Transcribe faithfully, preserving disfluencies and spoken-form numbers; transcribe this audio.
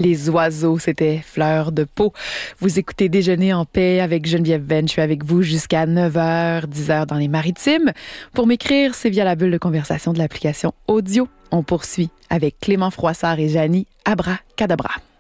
Les oiseaux, c'était Fleur de peau. Vous écoutez Déjeuner en paix avec Geneviève Venn. Je suis avec vous jusqu'à neuf heures, dix heures dans les Maritimes. Pour m'écrire, c'est via la bulle de conversation de l'application audio. On poursuit avec Clément Froissart et Janie Abracadabra.